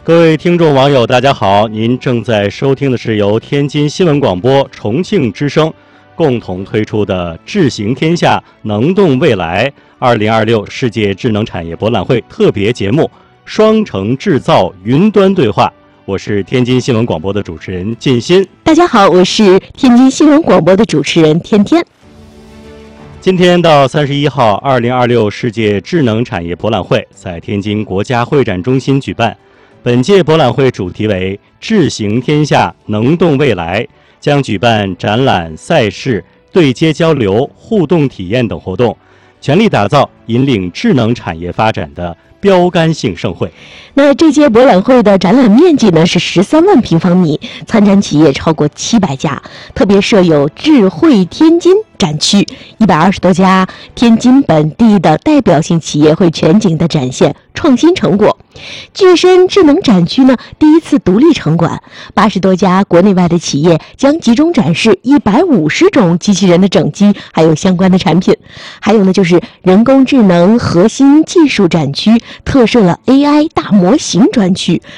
各位听众网友大家好，您正在收听的是由天津新闻广播、重庆之声共同推出的智行天下能动未来2026世界智能产业博览会特别节目双城制造云端对话。我是天津新闻广播的主持人靳鑫。 大家好，我是天津新闻广播的主持人天天。 今天到31号2026世界智能产业博览会在天津国家会展中心举办。本届博览会主题为智行天下能动未来，将举办展览、赛事、对接交流、互动体验等活动，全力打造引领智能产业发展的标杆性盛会。 那这届博览会的展览面积呢是13万平方米，参展企业超过700家，特别设有智慧天津展区，120多家天津本地的代表性企业会全景的展现创新成果。具身智能展区呢，第一次独立成馆，80多家国内外的企业将集中展示150种机器人的整机，还有相关的产品。还有呢，就是人工智能核心技术展区，特设了 AI 大模型专区，